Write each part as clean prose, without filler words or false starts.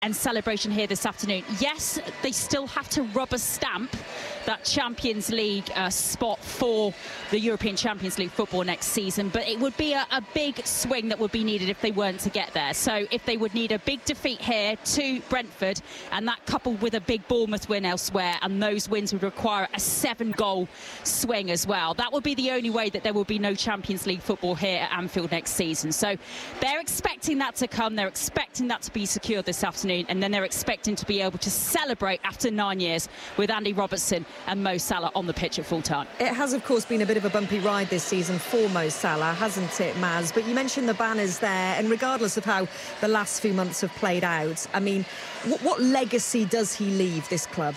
and celebration here this afternoon. Yes, they still have to rubber stamp that Champions League spot for the European Champions League football next season, but it would be a big swing that would be needed if they weren't to get there. So if they would need a big defeat here to Brentford, and that coupled with a big Bournemouth win elsewhere, and those wins would require a 7-goal swing as well. That would be the only way that there will be no Champions League football here at Anfield next season. So they're expecting that to come, they're expecting that to be secured this afternoon, and then they're expecting to be able to celebrate after 9 years with Andy Robertson and Mo Salah on the pitch at full time. It has, of course, been a bit of a bumpy ride this season for Mo Salah, hasn't it, Maz? But you mentioned the banners there, and regardless of how the last few months have played out, I mean, what legacy does he leave this club?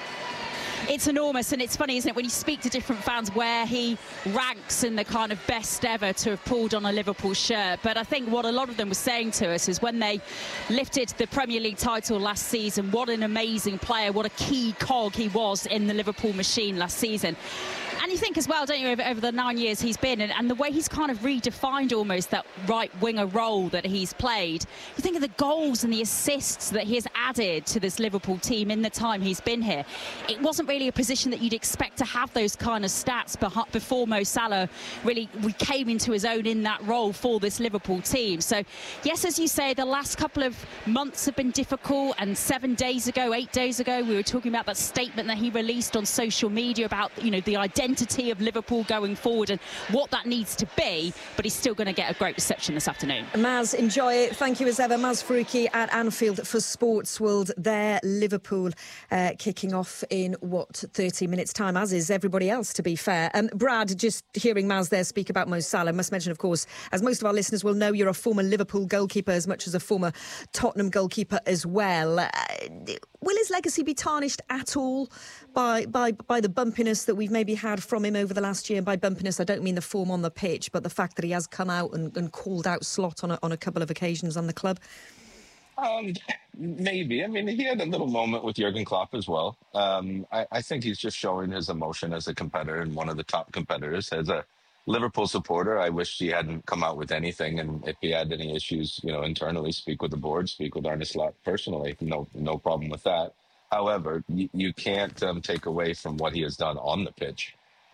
It's enormous, and it's funny, isn't it, when you speak to different fans where he ranks in the kind of best ever to have pulled on a Liverpool shirt. But I think what a lot of them were saying to us is when they lifted the Premier League title last season, what an amazing player, what a key cog he was in the Liverpool machine last season. And you think as well, don't you, over the 9 years he's been, and the way he's kind of redefined almost that right winger role that he's played. You think of the goals and the assists that he has added to this Liverpool team in the time he's been here. It wasn't really a position that you'd expect to have those kind of stats before Mo Salah really came into his own in that role for this Liverpool team. So yes, as you say, the last couple of months have been difficult, and 8 days ago we were talking about that statement that he released on social media about, you know, the identity of Liverpool going forward and what that needs to be, but he's still going to get a great reception this afternoon. Maz, enjoy it. Thank you as ever. Maz Faruqi at Anfield for Sports World there. Liverpool kicking off in, 30 minutes' time, as is everybody else, to be fair. Brad, just hearing Maz there speak about Mo Salah, must mention, of course, as most of our listeners will know, you're a former Liverpool goalkeeper as much as a former Tottenham goalkeeper as well. Will his legacy be tarnished at all by the bumpiness that we've maybe had from him over the last year? And by bumpiness, I don't mean the form on the pitch, but the fact that he has come out and called out Slot on a couple of occasions on the club? Maybe. I mean, he had a little moment with Jurgen Klopp as well. I think he's just showing his emotion as a competitor and one of the top competitors. As a Liverpool supporter, I wish he hadn't come out with anything. And if he had any issues, you know, internally, speak with the board, speak with Arne Slot personally. No problem with that. However, you can't take away from what he has done on the pitch.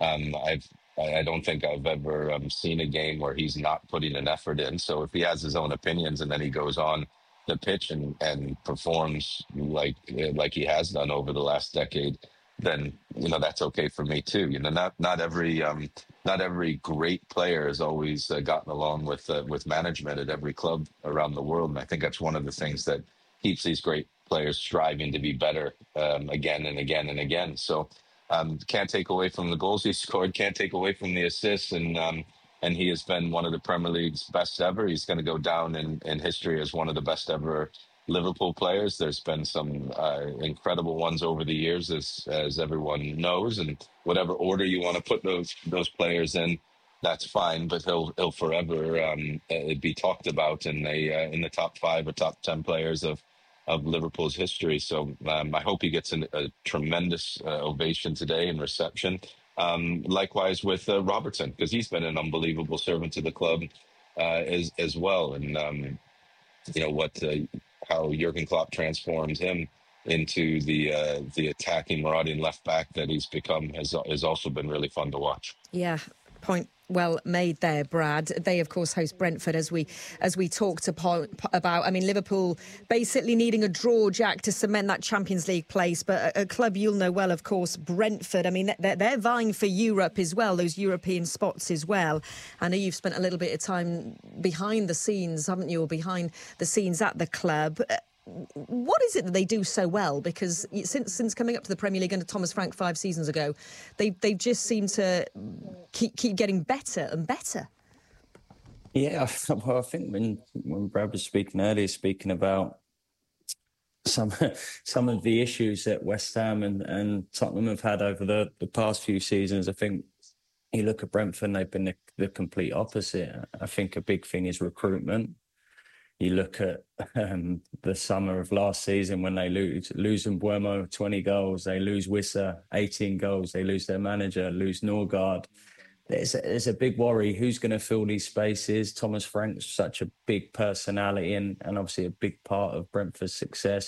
I don't think I've ever seen a game where he's not putting an effort in. So if he has his own opinions and then he goes on the pitch and performs like he has done over the last decade, then, you know, that's okay for me too. You know, not every great player has always gotten along with management at every club around the world, and I think that's one of the things that keeps these great players striving to be better again and again and again. So can't take away from the goals he scored, can't take away from the assists, and he has been one of the Premier League's best ever. He's going to go down in history as one of the best ever Liverpool players. There's been some incredible ones over the years, as everyone knows, and whatever order you want to put those players in, that's fine. But he'll forever be talked about in the top 5 or top 10 players of Liverpool's history. So I hope he gets a tremendous ovation today and reception. Likewise with Robertson, because he's been an unbelievable servant to the club as well. And you know how Jurgen Klopp transforms him into the attacking, marauding left back that he's become has also been really fun to watch. Yeah, point well made there, Brad. They, of course, host Brentford, as we talked about. I mean, Liverpool basically needing a draw, Jack, to cement that Champions League place. But a club you'll know well, of course, Brentford. I mean, they're vying for Europe as well, those European spots as well. I know you've spent a little bit of time behind the scenes, haven't you, or behind the scenes at the club. What is it that they do so well? Because since coming up to the Premier League under Thomas Frank 5 seasons ago, they've just seemed to keep getting better and better. Yeah, well, I think when Brad was speaking earlier, speaking about some of the issues that West Ham and Tottenham have had over the past few seasons, I think you look at Brentford and they've been the complete opposite. I think a big thing is recruitment. You look at the summer of last season when they lose Mbeumo 20 goals, they lose Wissa 18 goals, they lose their manager, lose Norgard. There's a big worry. Who's going to fill these spaces? Thomas Frank's such a big personality and obviously a big part of Brentford's success.